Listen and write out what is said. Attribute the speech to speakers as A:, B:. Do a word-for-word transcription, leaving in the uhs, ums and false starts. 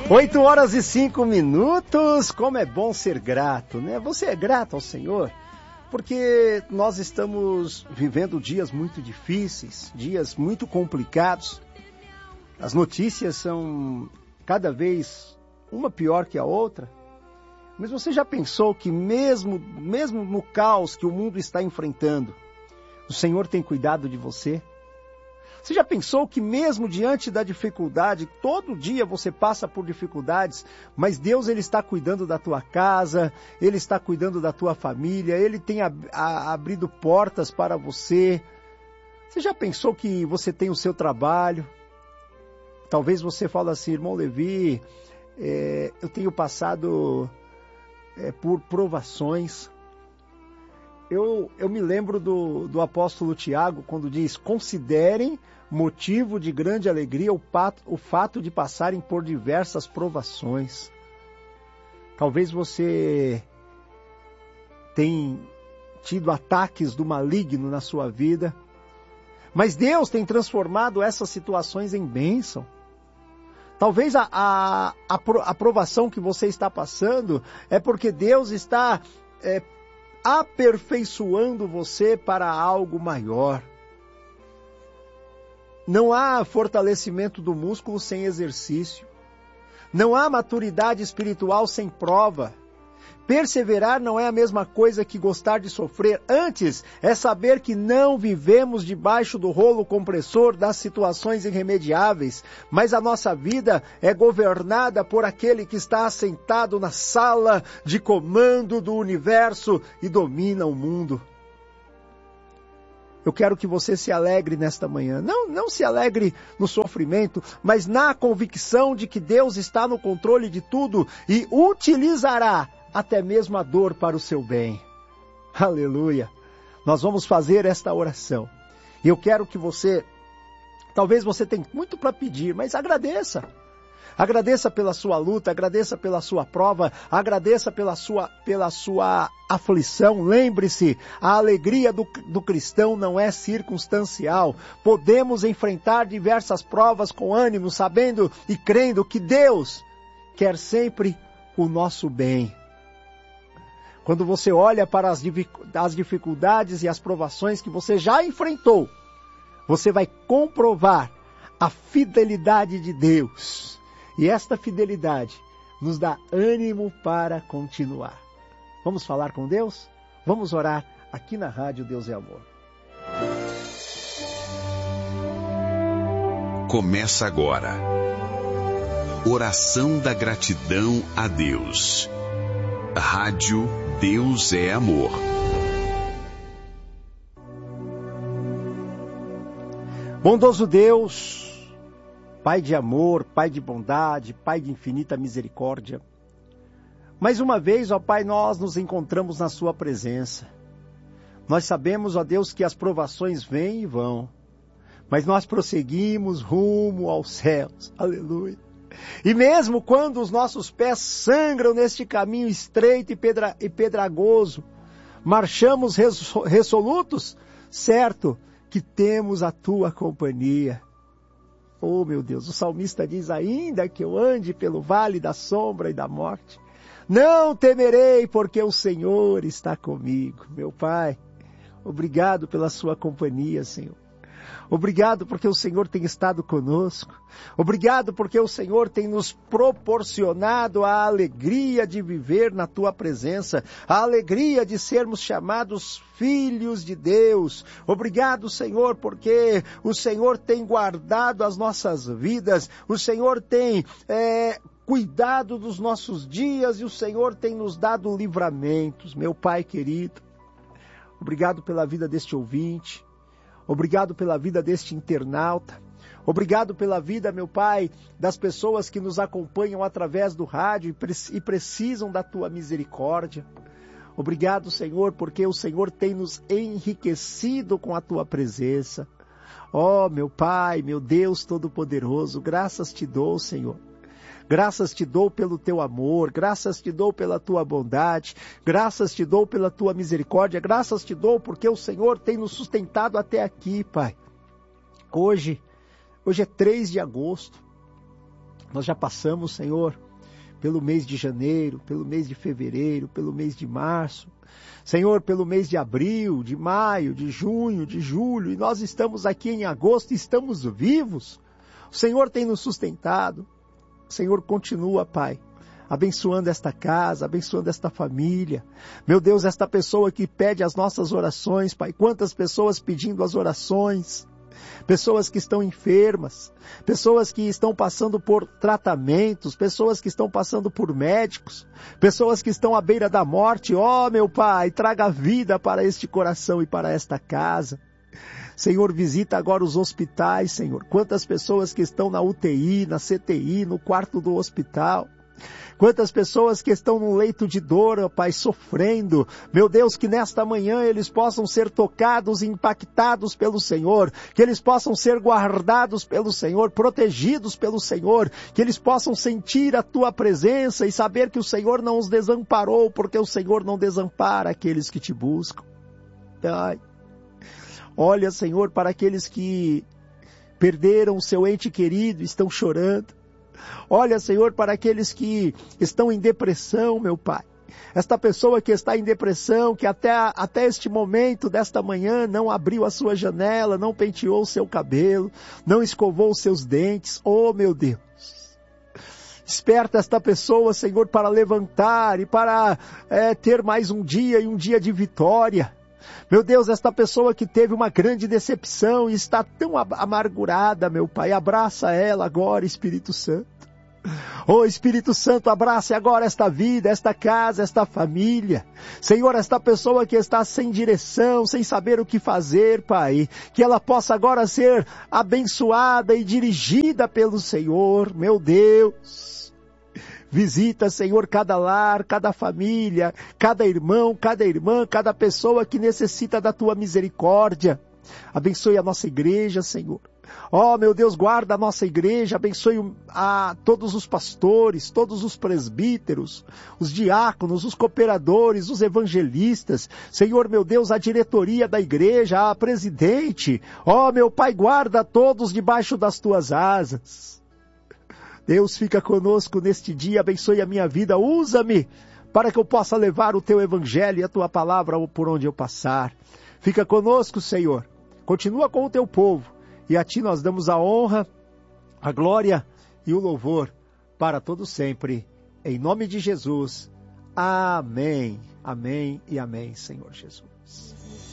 A: Oito horas e cinco minutos, como é bom ser grato, né? Você é grato ao Senhor? Porque nós estamos vivendo dias muito difíceis, dias muito complicados. As notícias são cada vez uma pior que a outra. Mas você já pensou que mesmo, mesmo no caos que o mundo está enfrentando, o Senhor tem cuidado de você? Você já pensou que mesmo diante da dificuldade, todo dia você passa por dificuldades, mas Deus ele está cuidando da tua casa, Ele está cuidando da tua família, Ele tem ab- a- abrido portas para você. Você já pensou que você tem o seu trabalho? Talvez você fale assim, irmão Levi, é, eu tenho passado é, por provações. Eu, eu me lembro do, do apóstolo Tiago, quando diz, considerem motivo de grande alegria o, pato, o fato de passarem por diversas provações. Talvez você tenha tido ataques do maligno na sua vida, mas Deus tem transformado essas situações em bênção. Talvez a, a, a, a provação que você está passando é porque Deus está é, aperfeiçoando você para algo maior. Não há fortalecimento do músculo sem exercício. Não há maturidade espiritual sem prova. Perseverar não é a mesma coisa que gostar de sofrer. Antes, é saber que não vivemos debaixo do rolo compressor das situações irremediáveis, mas a nossa vida é governada por aquele que está assentado na sala de comando do universo e domina o mundo. Eu quero que você se alegre nesta manhã. Não, não se alegre no sofrimento, mas na convicção de que Deus está no controle de tudo e utilizará até mesmo a dor para o seu bem. Aleluia! Nós vamos fazer esta oração. E eu quero que você, talvez você tenha muito para pedir, mas agradeça. Agradeça pela sua luta, agradeça pela sua prova, agradeça pela sua, pela sua aflição. Lembre-se, a alegria do, do cristão não é circunstancial. Podemos enfrentar diversas provas com ânimo, sabendo e crendo que Deus quer sempre o nosso bem. Quando você olha para as, as dificuldades e as provações que você já enfrentou, você vai comprovar a fidelidade de Deus. E esta fidelidade nos dá ânimo para continuar. Vamos falar com Deus? Vamos orar aqui na Rádio Deus é Amor.
B: Começa agora. Oração da gratidão a Deus. Rádio Deus é Amor.
A: Bondoso Deus, Pai de amor, Pai de bondade, Pai de infinita misericórdia. Mais uma vez, ó Pai, nós nos encontramos na Sua presença. Nós sabemos, ó Deus, que as provações vêm e vão, mas nós prosseguimos rumo aos céus. Aleluia. E mesmo quando os nossos pés sangram neste caminho estreito e, pedra, e pedragoso, marchamos resolutos, certo que temos a Tua companhia. Oh, meu Deus, o salmista diz, ainda que eu ande pelo vale da sombra e da morte, não temerei, porque o Senhor está comigo. Meu Pai, obrigado pela sua companhia, Senhor. Obrigado porque o Senhor tem estado conosco. Obrigado porque o Senhor tem nos proporcionado a alegria de viver na Tua presença, a alegria de sermos chamados filhos de Deus. Obrigado, Senhor, porque o Senhor tem guardado as nossas vidas, o Senhor tem é, cuidado dos nossos dias e o Senhor tem nos dado livramentos. Meu Pai querido, obrigado pela vida deste ouvinte. Obrigado pela vida deste internauta. Obrigado pela vida, meu Pai, das pessoas que nos acompanham através do rádio e precisam da Tua misericórdia. Obrigado, Senhor, porque o Senhor tem nos enriquecido com a Tua presença. Ó, meu Pai, meu Deus Todo-Poderoso, graças te dou, Senhor. Graças te dou pelo teu amor, graças te dou pela tua bondade, graças te dou pela tua misericórdia, graças te dou porque o Senhor tem nos sustentado até aqui, Pai. Hoje, hoje é três de agosto, Nós já passamos, Senhor, pelo mês de janeiro, pelo mês de fevereiro, pelo mês de março, Senhor, pelo mês de abril, de maio, de junho, de julho, e nós estamos aqui em agosto e estamos vivos. O Senhor tem nos sustentado. O Senhor continua, Pai, abençoando esta casa, abençoando esta família. Meu Deus, esta pessoa que pede as nossas orações, Pai, quantas pessoas pedindo as orações, pessoas que estão enfermas, pessoas que estão passando por tratamentos, pessoas que estão passando por médicos, pessoas que estão à beira da morte. Ó, meu Pai, traga vida para este coração e para esta casa. Senhor, visita agora os hospitais, Senhor. Quantas pessoas que estão na U T I, na C T I, no quarto do hospital. Quantas pessoas que estão no leito de dor, ó Pai, sofrendo. Meu Deus, que nesta manhã eles possam ser tocados e impactados pelo Senhor. Que eles possam ser guardados pelo Senhor, protegidos pelo Senhor. Que eles possam sentir a Tua presença e saber que o Senhor não os desamparou, porque o Senhor não desampara aqueles que Te buscam. Ai. Olha, Senhor, para aqueles que perderam o seu ente querido, estão chorando. Olha, Senhor, para aqueles que estão em depressão, meu Pai. Esta pessoa que está em depressão, que até, até este momento desta manhã não abriu a sua janela, não penteou o seu cabelo, não escovou os seus dentes. Oh, meu Deus. Desperta esta pessoa, Senhor, para levantar e para é, ter mais um dia e um dia de vitória. Meu Deus, esta pessoa que teve uma grande decepção e está tão amargurada, meu Pai, abraça ela agora, Espírito Santo. Oh, Espírito Santo, abrace agora esta vida, esta casa, esta família. Senhor, esta pessoa que está sem direção, sem saber o que fazer, Pai, que ela possa agora ser abençoada e dirigida pelo Senhor, meu Deus. Visita, Senhor, cada lar, cada família, cada irmão, cada irmã, cada pessoa que necessita da Tua misericórdia. Abençoe a nossa igreja, Senhor. Ó, meu Deus, guarda a nossa igreja, abençoe a todos os pastores, todos os presbíteros, os diáconos, os cooperadores, os evangelistas. Senhor, meu Deus, a diretoria da igreja, a presidente. Ó, meu Pai, guarda todos debaixo das Tuas asas. Deus, fica conosco neste dia, abençoe a minha vida, usa-me para que eu possa levar o Teu Evangelho e a Tua Palavra por onde eu passar. Fica conosco, Senhor, continua com o Teu povo, e a Ti nós damos a honra, a glória e o louvor para todo sempre, em nome de Jesus. Amém, amém e amém, Senhor Jesus.